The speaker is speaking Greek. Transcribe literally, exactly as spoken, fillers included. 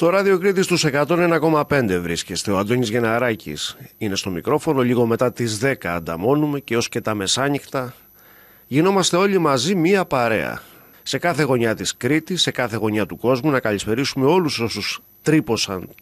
Στο ράδιο Κρήτης τους εκατόν ένα κόμμα πέντε βρίσκεστε. Ο Αντώνης Γεναράκης είναι στο μικρόφωνο. Λίγο μετά τις δέκα ανταμώνουμε και ως και τα μεσάνυχτα γινόμαστε όλοι μαζί μία παρέα. Σε κάθε γωνιά της Κρήτης, σε κάθε γωνιά του κόσμου, να καλησπερίσουμε όλους όσους τρύπωσαν